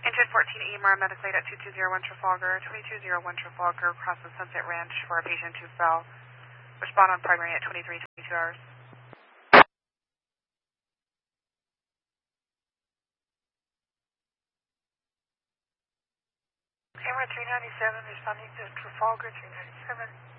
Engine 14 EMR, Medicaid at 2201 Trafalgar, 2201 Trafalgar, across the Sunset Ranch for a patient who fell. Respond on primary at 23:22 hours. Camera 397, responding to Trafalgar 397.